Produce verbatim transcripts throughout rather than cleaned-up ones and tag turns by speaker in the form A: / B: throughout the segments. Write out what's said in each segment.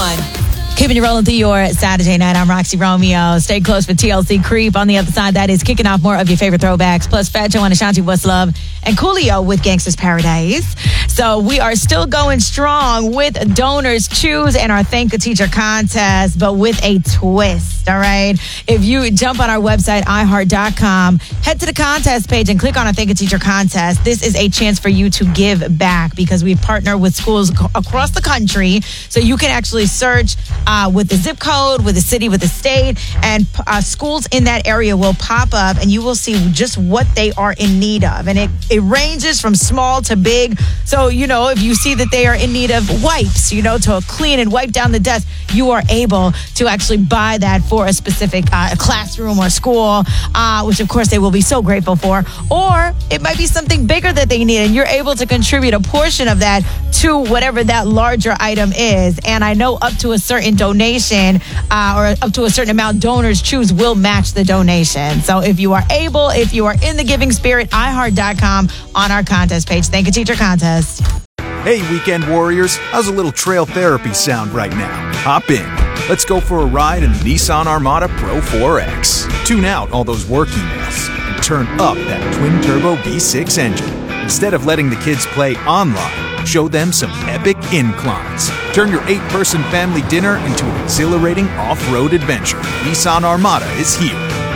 A: one. Keeping you rolling through your Saturday night. I'm Roxy Romeo. Stay close for T L C Creep. On the other side, that is kicking off more of your favorite throwbacks. Plus, Fat Joe and Ashanti What's Love and Coolio with Gangsta's Paradise. So we are still going strong with Donors Choose and our Thank a Teacher contest, but with a twist, all right? If you jump on our website, i heart dot com, head to the contest page and click on our Thank a Teacher contest. This is a chance for you to give back because we partner with schools ac- across the country. So you can actually search uh, with the zip code, with the city, with the state, and uh, schools in that area will pop up and you will see just what they are in need of. And it, it ranges from small to big. So, you know, if you see that they are in need of wipes, you know, to clean and wipe down the desk, you are able to actually buy that for a specific uh, classroom or school, uh, which of course they will be so grateful for. Or it might be something bigger that they need and you're able to contribute a portion of that to whatever that larger item is. And I know up to a certain donation uh, or up to a certain amount, Donors Choose will match the donation. So if you are able, if you are in the giving spirit, i heart dot com on our contest page. Thank a Teacher contest.
B: Hey, weekend warriors, how's a little trail therapy sound right now? Hop in. Let's go for a ride in the Nissan Armada Pro four X. Tune out all those work emails and turn up that twin-turbo V six engine. Instead of letting the kids play online, show them some epic inclines. Turn your eight-person family dinner into an exhilarating off-road adventure. Nissan Armada is here.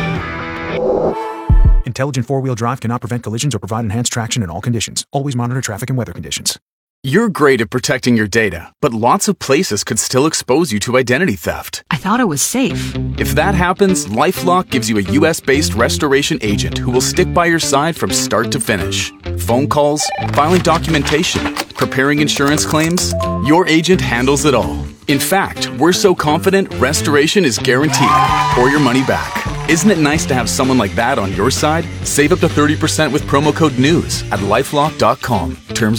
B: Intelligent four-wheel drive cannot prevent collisions or provide enhanced traction in all conditions. Always monitor traffic and weather conditions.
C: You're great at protecting your data, but lots of places could still expose you to identity theft.
D: I thought it was safe.
C: If that happens, LifeLock gives you a U S-based restoration agent who will stick by your side from start to finish. Phone calls, filing documentation, preparing insurance claims, your agent handles it all. In fact, we're so confident restoration is guaranteed or your money back. Isn't it nice to have someone like that on your side? Save up to thirty percent with promo code NEWS at lifelock dot com. Terms